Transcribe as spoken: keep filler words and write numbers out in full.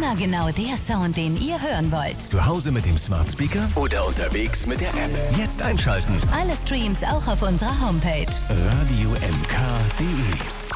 Immer genau der Sound, den ihr hören wollt. Zu Hause mit dem Smart Speaker oder unterwegs mit der App. Jetzt einschalten. Alle Streams auch auf unserer Homepage. radio m k punkt d e